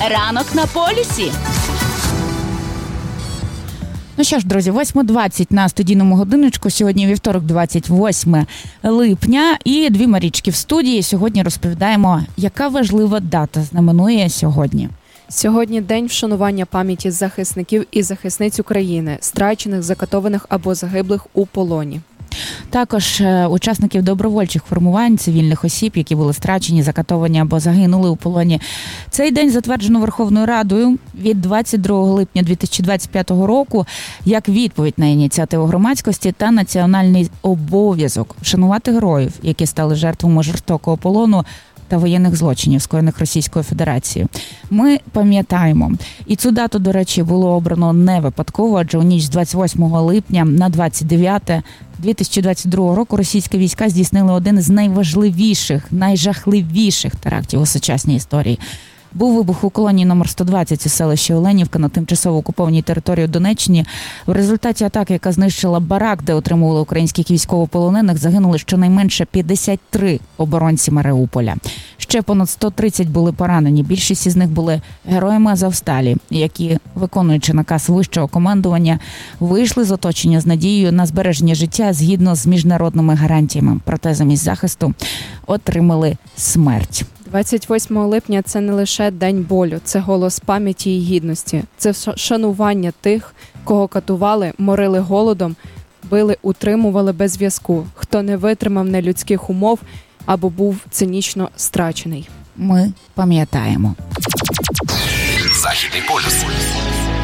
Ранок на полюсі. Ну що ж, друзі, 8:20 на студійному годиночку. Сьогодні вівторок, 28 липня. І дві Марічки в студії. Сьогодні розповідаємо, яка важлива дата знаменує сьогодні. Сьогодні день вшанування пам'яті захисників і захисниць України, страчених, закатованих або загиблих у полоні. Також учасників добровольчих формувань, цивільних осіб, які були страчені, закатовані або загинули у полоні. Цей день затверджено Верховною Радою від 22 липня 2025 року як відповідь на ініціативу громадськості та національний обов'язок вшанувати героїв, які стали жертвами жорстокого полону та воєнних злочинів, скоєних Російською Федерацією. Ми пам'ятаємо. І цю дату, до речі, було обрано не випадково, адже у ніч з 28 липня на 29 2022 року російські війська здійснили один з найважливіших, найжахливіших терактів у сучасній історії. Був вибух у колонії номер 120 у селищі Оленівка на тимчасово окупованій території Донеччини. В результаті атаки, яка знищила барак, де утримували українських військовополонених, загинули щонайменше 53 оборонці Маріуполя. Ще понад 130 були поранені. Більшість із них були героями Азовсталі, які, виконуючи наказ вищого командування, вийшли з оточення з надією на збереження життя згідно з міжнародними гарантіями. Проте замість захисту отримали смерть. 28 липня – це не лише день болю, це голос пам'яті і гідності. Це шанування тих, кого катували, морили голодом, били, утримували без зв'язку, хто не витримав нелюдських умов або був цинічно страчений. Ми пам'ятаємо. Західний полюс.